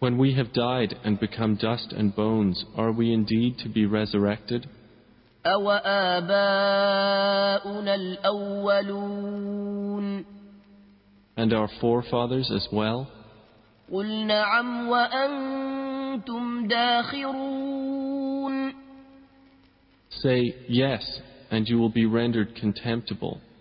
When we have died and become dust and bones, are we indeed to be resurrected? أَوَآبَاؤُنَا الْأَوَّلُونَ And our forefathers as well? قُلْ نَعَمْ وَأَنْتُمْ دَاخِرُونَ Say, yes, and you will be rendered contemptible.